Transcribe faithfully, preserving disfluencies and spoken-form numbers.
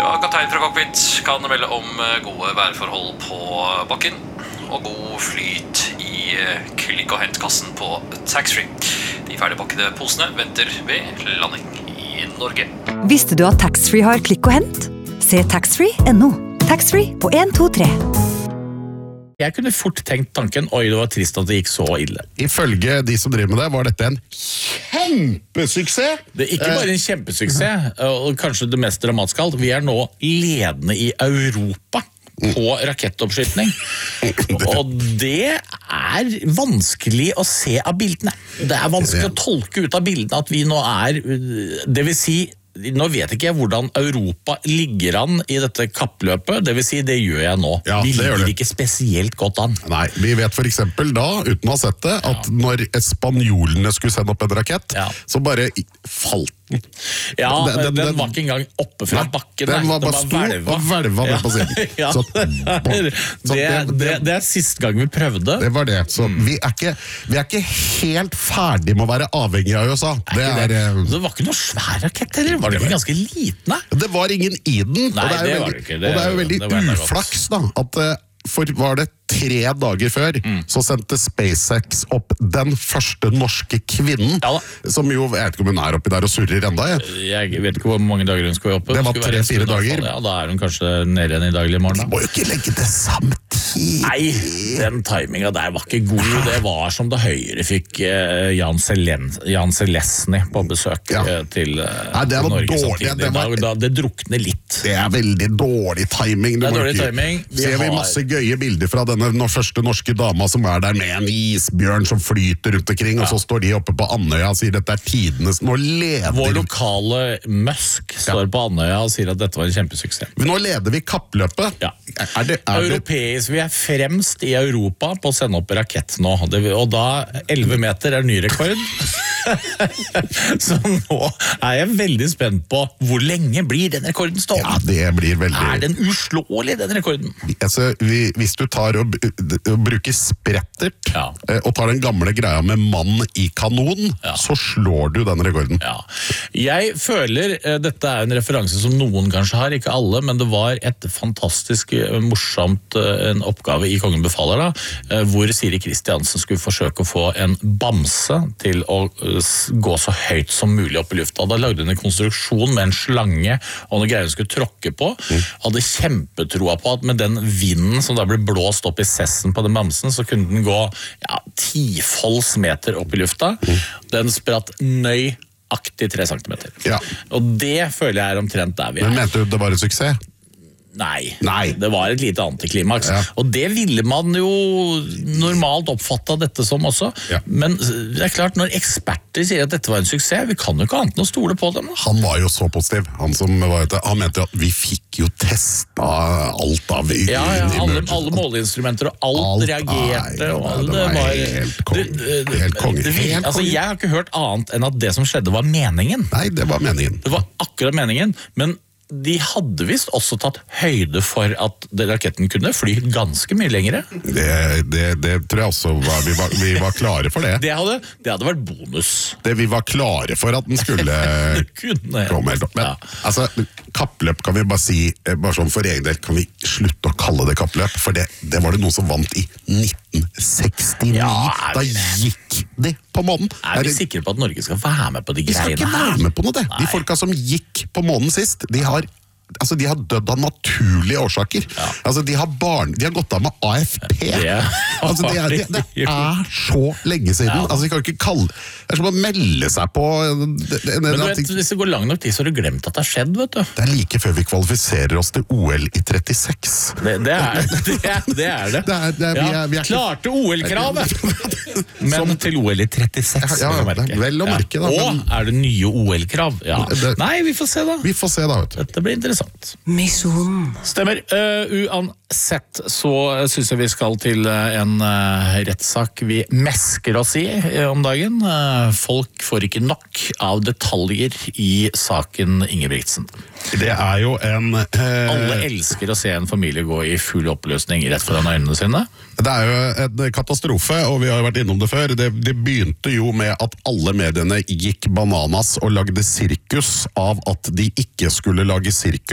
Ja, kaptein fra cockpit kan melde om gode værforhold på bakken og god flyt i klikk- og hentkassen på taxfree. De ferdigpakkede posene venter ved landing i Norge. Visste du at taxfree har klikk og hent? Se taxfree punktum no. Taxfree på en to tre. Jeg kunne fort tenkt tanken, oi, det var trist at det gikk så ille. Ifølge de som driver med det, var dette en kjempesuksess. Det er ikke bare en kjempesuksess, og kanskje det mest dramatiske alt, vi er nå ledende i Europa på rakettoppskytning. Og det er vanskelig å se av bildene. Det er vanskelig å tolke ut av bildene at vi nå er, det vil si, nå vet ikke jeg hvordan Europa ligger an i dette kappløpet, det vil si det gjør jeg nå. Ja, vi det gjør ligger det. ikke spesielt godt an. Nei, vi vet for eksempel da, uten å ha sett det, at når spanjolene skulle sende opp en rakett, Ja. så bare falt den. Ja, Den- den- den, den- var ikke engang oppe fra Nei, bakken. den nei. var bare stor hvelva. og hvelva ned på siden. Ja, Så- det, så det, det- det, det er siste gang vi prøvde. Det var det. Så vi, er ikke, vi er ikke helt ferdig med å være avhengig av U S A. Det, Ikke er, det. eh, det var ikke noe svær rakett heller, var det ikke ganske liten? Nei? det var ingen i den. Nei, og det er jo det var veldig, det ikke. og det er jo Det- veldig det vet jeg godt. uflaks da, at eh, for var det tre dager før, så sendte SpaceX opp den første norske kvinnen, Ja da. som jo, jeg vet ikke om hun er oppi der og surrer enda, jeg. Jeg vet ikke hvor mange dager hun skal være oppe. Det var Skulle være en tre-fire stund i hvert dager. fall. Ja, da er hun kanskje nede igjen i daglig morgen. Da. Må jo ikke legge det samtidig. Nei, den timinga der var ikke god. Det var som da Høyre fikk eh, Jan, Selen, Jan Selesny på besøk Ja. eh, til, eh, Nei, det til var Norge dårlig. samtidig. Det var- Da, da, det drukner litt. Det er veldig dårlig timing. Du Det er må dårlig ikke- timing. Vi Ser vi har- masse gøye bilder fra denne no- første norske dama som er der med en isbjørn som flyter rundt omkring, og så står de oppe på Andøya og sier dette er tidenes, nå leder Vår lokale Musk står på Andøya og sier at dette var en kjempesuksess. Nå leder vi kappløpet. Ja. Er det, er det, Europeisk, vi er fremst i Europa på å sende opp rakett nå, det, og da elleve meter er ny rekord. Så nå er jeg veldig spent på hvor lenge blir den rekorden stående. ja, det blir veldig... Er den uslåelig, den rekorden? Altså, vi, hvis du tar og, og bruker sprettert, Ja. eh, og tar den gamle greia med mann i kanon, Ja. så slår du den rekorden. Ja. Jeg føler, eh, dette er en referanse som noen kanskje har, ikke alle, men det var et fantastisk eh, morsomt eh, en oppgave i Kongen befaler da, eh, hvor Siri Kristiansen skulle forsøke å få en bamse til å eh, s- gå så høyt som mulig opp i lufta. Da lagde hun en konstruksjon med en slange og noe greier hun skulle tråkke på. Hadde kjempetroa på at med den vinden som da ble blåst opp i sessen på den bamsen, så kunne den gå ja, tifolds meter opp i lufta. Den spratt nøyaktig tre centimeter. Ja. Og det føler jeg er omtrent der vi Men er. mente du det var en suksess? Nei, Nei. det var et lite antiklimaks. Ja. Og det ville man jo normalt oppfatte dette som også. Ja. Men det er klart, når eksperter sier at dette var en suksess, vi kan jo ikke annet enn å stole på dem. Han var jo så positiv. Han, som var ute, han mente jo at vi fikk jo testa alt av i, Ja, ja, i alle, emergency. alle måleinstrumenter og alt, Alt, reagerte. nei, Og det alt, det var var, helt konge. det- det- Helt konge. det- Helt altså, konge. jeg har ikke hørt annet enn at det som skjedde var meningen. Nei, det var meningen. Det var akkurat meningen, men de hadde visst også tatt høyde for at den raketten kunne fly ganske mye lengre. Det, det, det tror jeg også var, vi, var, vi var klare for det. Det hadde, det hadde vært bonus. det. Vi var klare for at den skulle Det kunne komme helt opp. Men Ja. altså, kappløp kan vi bare si, eh, bare sånn for egen del, kan vi slutte å kalle det kappløp, for det, det var det noen som vant i nitten sekstini. Ja, er da vi gikk de på månen. Er vi det- sikre på at Norge skal være med på de De skal greiene ikke være her? med på noe, det. De Nei. folka som gikk på månen sist, de har Altså, De har dødd av naturlige årsaker. Altså, De har barn, de har gått av med A F P. Det Altså, det, er, det, det er så lenge siden. Ja. Altså, de kan ikke kalle Det er som å melde seg på en, en, Men en, du vet, ting. hvis det går lang nok tid, så har du glemt at det har skjedd, vet du. Det er like før vi kvalifiserer oss til O L i trettiseks. Det, det, er, det, er, det er det. Det er- det er- vi er- vi er ikke- Klarte O L-kravet! Men til O L i trettiseks. Ja, vil jeg det er merke. vel å merke, da, Og men- er det nye O L-krav? Ja. Det- Nei, vi får se da. Vi får se, da. vet du. Dette blir interessant. Misjon. Stemmer. Uh, uansett så synes jeg vi skal til uh, en uh, rettssak vi mesker oss i uh, om dagen. Uh, folk får ikke nok av detaljer i saken Ingebrigtsen. Det er jo en eh, Alle elsker å se en familie gå i full oppløsning rett foran øynene sine. Det er jo en katastrofe, og vi har jo vært innom det før. Det, det begynte jo med at alle mediene gikk bananas og lagde sirkus av at de ikke skulle lage sirkus